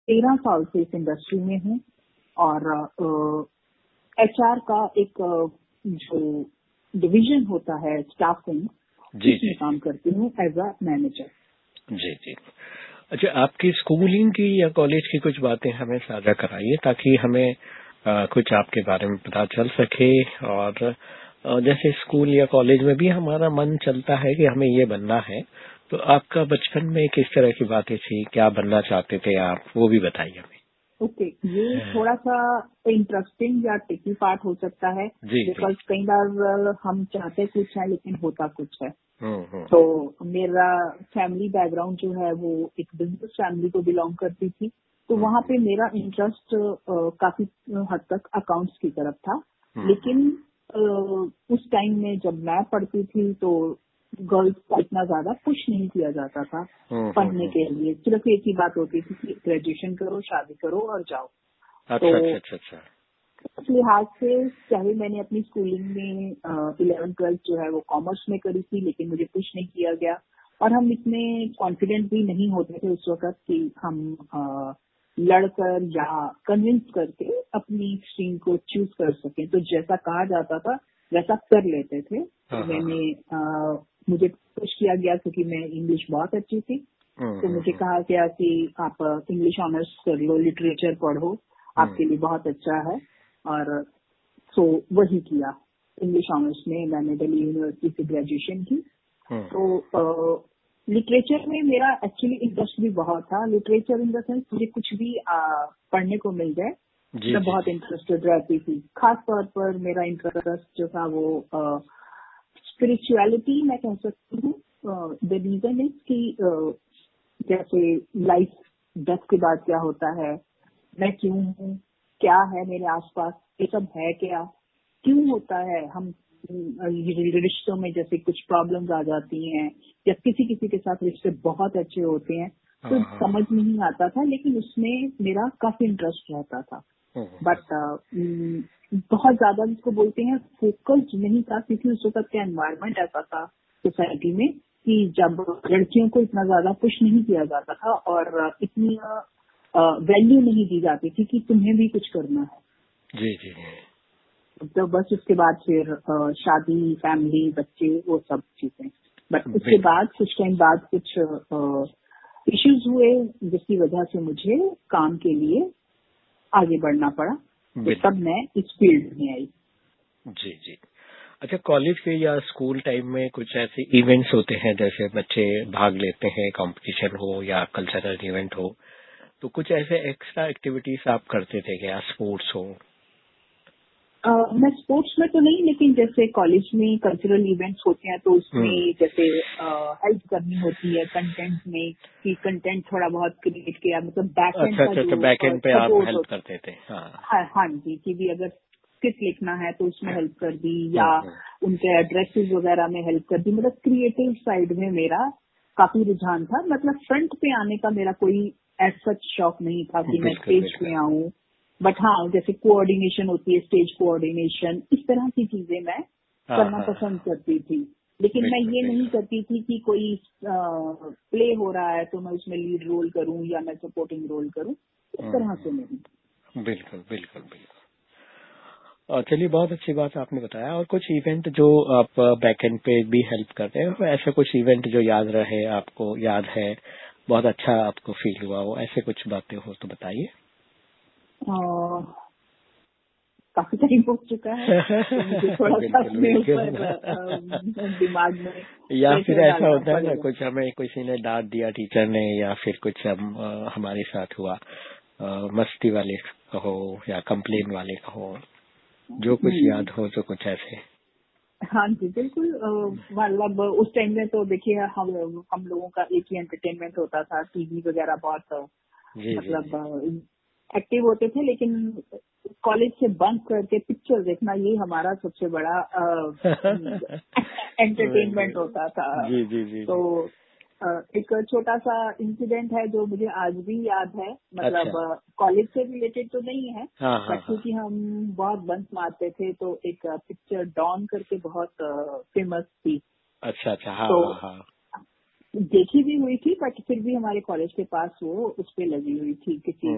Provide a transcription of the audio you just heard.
13 साल से इस इंडस्ट्री में हूँ और एचआर का एक जो डिवीजन होता है स्टाफिंग, जी इसमें जी काम करती हूँ एज अ मैनेजर। जी जी। अच्छा, आपकी स्कूलिंग की या कॉलेज की कुछ बातें हमें साझा कराइए ताकि हमें कुछ आपके बारे में पता चल सके। और जैसे स्कूल या कॉलेज में भी हमारा मन चलता है कि हमें ये बनना है, तो आपका बचपन में किस तरह की बातें थी, क्या बनना चाहते थे आप, वो भी बताइए हमें। ओके, ये थोड़ा सा इंटरेस्टिंग या टिकी पार्ट हो सकता है, जी जी। बिकॉज कई बार हम चाहते कुछ है लेकिन होता कुछ है। हम्म। तो मेरा फैमिली बैकग्राउंड जो है वो एक बिजनेस फैमिली को बिलोंग करती थी, तो वहाँ पे मेरा इंटरेस्ट काफी हद तक अकाउंट्स की तरफ था। लेकिन उस टाइम में जब मैं पढ़ती थी तो गर्ल्स को इतना ज्यादा पुश नहीं किया जाता था पढ़ने के लिए। सिर्फ एक ही बात होती थी कि ग्रेजुएशन करो, शादी करो और जाओ। अच्छा तो अच्छा अच्छा अच्छा। इस लिहाज से चाहे मैंने अपनी स्कूलिंग में 11th-12th जो है वो कॉमर्स में करी थी, लेकिन मुझे पुश नहीं किया गया और हम इतने कॉन्फिडेंट भी नहीं होते थे उस वक्त कि हम लड़कर या कन्विंस करके अपनी स्ट्रीम को चूज कर सकें। तो जैसा कहा जाता था वैसा कर लेते थे। तो मुझे पुश किया गया क्योंकि मैं इंग्लिश बहुत अच्छी थी, तो मुझे कहा गया कि आप इंग्लिश ऑनर्स कर लो, लिटरेचर पढ़ो, आपके लिए बहुत अच्छा है। और सो वही किया। इंग्लिश ऑनर्स में मैंने दिल्ली यूनिवर्सिटी से ग्रेजुएशन की। तो लिटरेचर में मेरा एक्चुअली इंटरेस्ट भी बहुत था। लिटरेचर इन द सेंस मुझे कुछ भी पढ़ने को मिल जाए मैं बहुत इंटरेस्टेड रहती थी। खास तौर पर मेरा इंटरेस्ट जो था वो स्पिरिचुअलिटी मैं कह सकती हूँ। द रीजन इज कि जैसे लाइफ डेथ के बाद क्या होता है, मैं क्यों हूँ, क्या है मेरे आसपास, ये सब है क्या, क्यों होता है, हम रिश्तों में जैसे कुछ प्रॉब्लम्स आ जाती हैं या किसी किसी के साथ रिश्ते बहुत अच्छे होते हैं तो समझ नहीं आता था, लेकिन उसमें मेरा काफी इंटरेस्ट रहता था। बट बहुत ज्यादा जिसको बोलते हैं फोकस्ड नहीं था, क्योंकि उस वक्त का एनवायरनमेंट ऐसा था सोसाइटी में कि जब लड़कियों को इतना ज्यादा पुश नहीं किया जाता था और इतनी वैल्यू नहीं दी जाती थी कि तुम्हें भी कुछ करना है। जी जी। तो बस उसके बाद फिर शादी, फैमिली, बच्चे, वो सब चीजें। बट उसके बाद कुछ टाइम बाद कुछ इश्यूज हुए जिसकी वजह से मुझे काम के लिए आगे बढ़ना पड़ा, तो तब मैं इस फील्ड में आई। जी जी। अच्छा, कॉलेज के या स्कूल टाइम में कुछ ऐसे इवेंट्स होते हैं जैसे बच्चे भाग लेते हैं, कंपटीशन हो या कल्चरल इवेंट हो, तो कुछ ऐसे एक्स्ट्रा एक्टिविटीज आप करते थे क्या, स्पोर्ट्स हो? मैं स्पोर्ट्स में तो नहीं, लेकिन जैसे कॉलेज में कल्चरल इवेंट्स होते हैं तो उसमें जैसे हेल्प करनी होती है कंटेंट में, कि कंटेंट थोड़ा बहुत क्रिएट किया, मतलब बैकएंड का जो बैकएंड पे आप सपोर्ट हेल्प होता करते थे। हाँ जी, कि भी अगर स्क्रिप्ट लिखना है तो उसमें हेल्प कर दी या उनके एड्रेसेस वगैरह में हेल्प कर दी। मतलब क्रिएटिव साइड में मेरा काफी रुझान था। मतलब फ्रंट पे आने का मेरा कोई एज सच शौक नहीं था कि मैं स्टेज पे आऊं, बट हाँ जैसे कोऑर्डिनेशन होती है, स्टेज कोऑर्डिनेशन, इस तरह की चीजें मैं करना पसंद करती थी। लेकिन मैं ये नहीं करती थी कि कोई प्ले हो रहा है तो मैं उसमें लीड रोल करूं या मैं सपोर्टिंग रोल करूं, इस तरह से नहीं। बिल्कुल बिल्कुल बिल्कुल। चलिए, बहुत अच्छी बात आपने बताया। और कुछ इवेंट जो आप बैकएंड पे भी हेल्प करते हैं, ऐसे कुछ इवेंट जो याद रहे, आपको याद है, बहुत अच्छा आपको फील हुआ हो, ऐसे कुछ बातें हो तो बताइए। काफी टाइम हो चुका है तो मुझे थोड़ा सा अपने ऊपर दिमाग में या फिर ऐसा होता है ना, कुछ हमें किसी ने डांट दिया टीचर ने, या फिर कुछ हमारे साथ हुआ, मस्ती वाले कहो या कंप्लेन वाले कहो, जो कुछ याद हो तो कुछ ऐसे। हाँ जी बिल्कुल। मतलब उस टाइम में तो देखिए हम लोगों का एक ही एंटरटेनमेंट होता था, टीवी वगैरह बहुत मतलब एक्टिव होते थे, लेकिन कॉलेज से बंक करके पिक्चर देखना ये हमारा सबसे बड़ा एंटरटेनमेंट होता था। जी जी जी। तो एक छोटा सा इंसिडेंट है जो मुझे आज भी याद है। मतलब कॉलेज से रिलेटेड तो नहीं है, बट क्योंकि हम बहुत बंक मारते थे तो एक पिक्चर डॉन करके बहुत फेमस थी। अच्छा अच्छा। तो देखी भी हुई थी, बट फिर भी हमारे कॉलेज के पास वो उस पे लगी हुई थी किसी